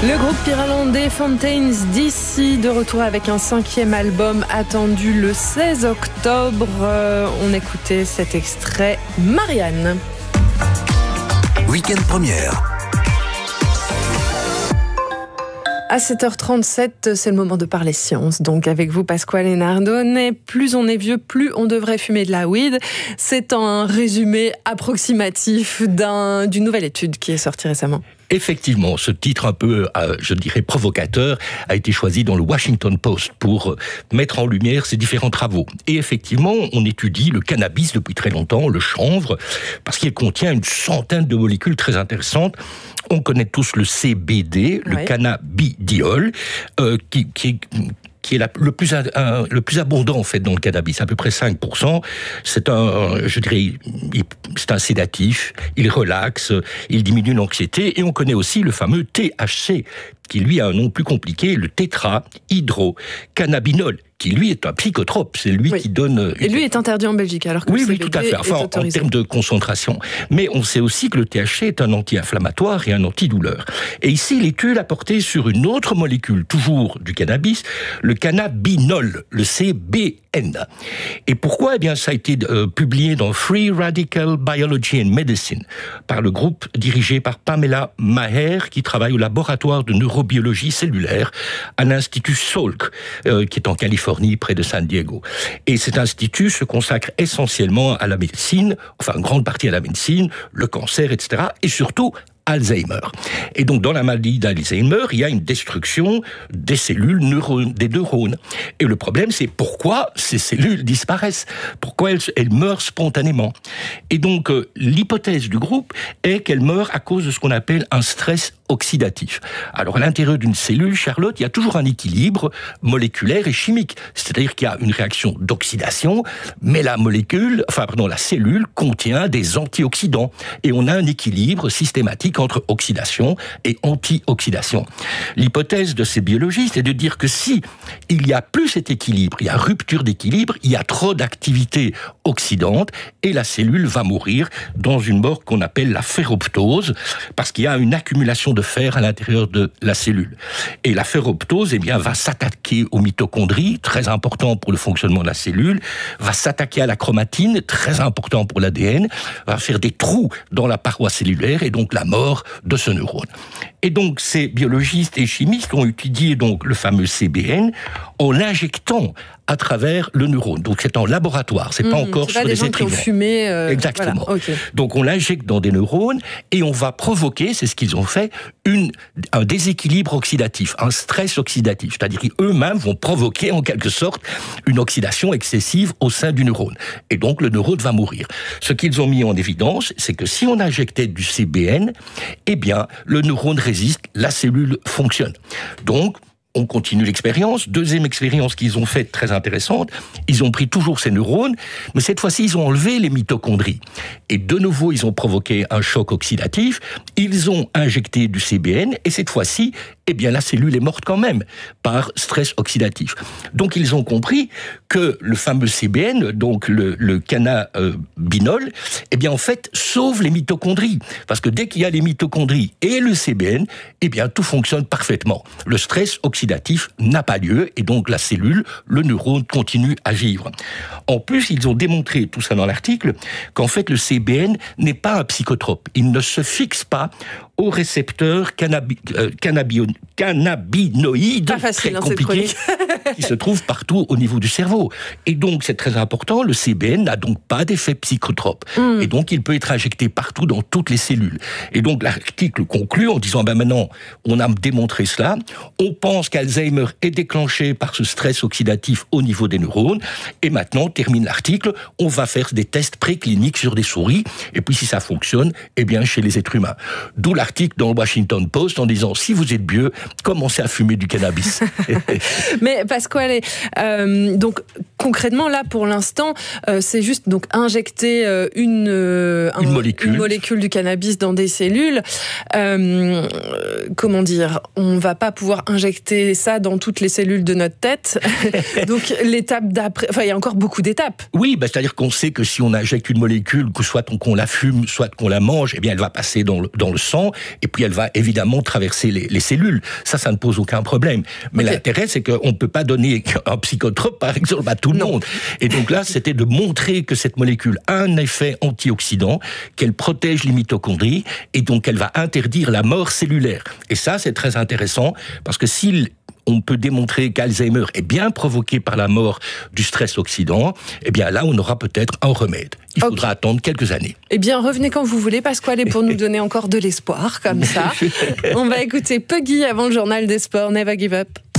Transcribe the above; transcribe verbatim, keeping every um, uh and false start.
Le groupe irlandais Fountains D C de retour avec un cinquième album attendu le seize octobre. Euh, on écoutait cet extrait Marianne. Week-end première. À sept heures trente-sept, c'est le moment de parler science. Donc avec vous, Pasquale Nardone, plus on est vieux, plus on devrait fumer de la weed. C'est un résumé approximatif d'un, d'une nouvelle étude qui est sortie récemment. Effectivement, ce titre un peu, euh, je dirais, provocateur a été choisi dans le Washington Post pour mettre en lumière ces différents travaux. Et effectivement, on étudie le cannabis depuis très longtemps, le chanvre, parce qu'il contient une centaine de molécules très intéressantes. On connaît tous le C B D, le oui. cannabidiol, euh, qui, qui qui est la, le, plus, un, le plus abondant en fait dans le cannabis, à peu près cinq pour cent. C'est un, je dirais, c'est un sédatif, il relaxe, il diminue l'anxiété, et on connaît aussi le fameux T H C, qui lui a un nom plus compliqué, le tétrahydrocannabinol, qui lui est un psychotrope, c'est lui oui. qui donne... Et lui est interdit en Belgique, alors que oui, le oui, C B D tout à fait, enfin, en termes de concentration. Mais on sait aussi que le T H C est un anti-inflammatoire et un antidouleur. Et ici, l'étude a porté sur une autre molécule, toujours du cannabis, le cannabinol, le C B N. Et pourquoi ? Eh bien, ça a été euh, publié dans Free Radical Biology and Medicine, par le groupe dirigé par Pamela Maher, qui travaille au laboratoire de neurobiologie cellulaire à l'Institut Salk, euh, qui est en Californie, près de San Diego. Et cet institut se consacre essentiellement à la médecine, enfin une grande partie à la médecine, le cancer, et cetera, et surtout Alzheimer. Et donc, dans la maladie d'Alzheimer, il y a une destruction des cellules neurones, des neurones. Et le problème, c'est pourquoi ces cellules disparaissent, pourquoi elles, elles meurent spontanément. Et donc, euh, l'hypothèse du groupe est qu'elles meurent à cause de ce qu'on appelle un stress oxydatif. Alors, à l'intérieur d'une cellule, Charlotte, il y a toujours un équilibre moléculaire et chimique. C'est-à-dire qu'il y a une réaction d'oxydation, mais la molécule, enfin, pardon, la cellule contient des antioxydants. Et on a un équilibre systématique entre oxydation et antioxydation. L'hypothèse de ces biologistes est de dire que si il y a plus cet équilibre, il y a rupture d'équilibre, il y a trop d'activité oxydante et la cellule va mourir dans une mort qu'on appelle la ferroptose, parce qu'il y a une accumulation de fer à l'intérieur de la cellule. Et la ferroptose, eh bien, va s'attaquer aux mitochondries, très important pour le fonctionnement de la cellule, va s'attaquer à la chromatine, très important pour l'A D N, va faire des trous dans la paroi cellulaire et donc la mort de ce neurone. Et donc, ces biologistes et chimistes ont étudié donc le fameux C B N en l'injectant à travers le neurone. Donc, c'est en laboratoire, c'est mmh, pas encore c'est sur pas des gens êtres qui ont vivants. Fumé, euh, Exactement. Voilà, okay. Donc, on l'injecte dans des neurones et on va provoquer, c'est ce qu'ils ont fait, une, un déséquilibre oxydatif, un stress oxydatif. C'est-à-dire qu'eux-mêmes vont provoquer en quelque sorte une oxydation excessive au sein du neurone. Et donc, le neurone va mourir. Ce qu'ils ont mis en évidence, c'est que si on injectait du C B N, eh bien, le neurone résiste, la cellule fonctionne. Donc, on continue l'expérience. Deuxième expérience qu'ils ont faite, très intéressante, ils ont pris toujours ces neurones, mais cette fois-ci, ils ont enlevé les mitochondries. Et de nouveau, ils ont provoqué un choc oxydatif, ils ont injecté du C B N, et cette fois-ci, eh bien, la cellule est morte quand même, par stress oxydatif. Donc, ils ont compris que le fameux C B N, donc le, le cannabinol, eh bien, en fait, sauve les mitochondries. Parce que dès qu'il y a les mitochondries et le C B N, eh bien, tout fonctionne parfaitement. Le stress oxydatif n'a pas lieu, et donc la cellule, le neurone, continue à vivre. En plus, ils ont démontré, tout ça dans l'article, qu'en fait, le C B N n'est pas un psychotrope. Il ne se fixe pas aux récepteurs cannabi, euh, cannabio, cannabinoïdes, pas facile, très hein, compliqués, qui se trouvent partout au niveau du cerveau. Et donc, c'est très important, le C B N n'a donc pas d'effet psychotrope. Mm. Et donc, il peut être injecté partout dans toutes les cellules. Et donc, l'article conclut en disant, ben maintenant, on a démontré cela, on pense qu'Alzheimer est déclenché par ce stress oxydatif au niveau des neurones, et maintenant, termine l'article, on va faire des tests précliniques sur des souris, et puis si ça fonctionne, eh bien, chez les êtres humains. D'où l'article dans le Washington Post en disant, si vous êtes vieux, commencez à fumer du cannabis. Mais Pasquale, euh, donc concrètement là pour l'instant, euh, c'est juste donc injecter euh, une, euh, un, une, molécule. une molécule du cannabis dans des cellules. Euh, comment dire, on va pas pouvoir injecter ça dans toutes les cellules de notre tête. Donc l'étape d'après, enfin il y a encore beaucoup d'étapes. Oui, bah, c'est-à-dire qu'on sait que si on injecte une molécule, que soit qu'on la fume, soit qu'on la mange, eh bien elle va passer dans le, dans le sang, oxydant, et puis elle va évidemment traverser les, les cellules. Ça, ça ne pose aucun problème. Mais okay. l'intérêt, c'est qu'on ne peut pas donner un psychotrope, par exemple, à tout le non. monde. Et donc là, c'était de montrer que cette molécule a un effet antioxydant, qu'elle protège les mitochondries, et donc elle va interdire la mort cellulaire. Et ça, c'est très intéressant, parce que s'il on peut démontrer qu'Alzheimer est bien provoqué par la mort du stress oxydant, eh bien là, on aura peut-être un remède. Il faudra okay. attendre quelques années. Eh bien, revenez quand vous voulez, Pasquale, pour nous donner encore de l'espoir, comme ça. On va écouter Puggy avant le journal des sports. Never give up.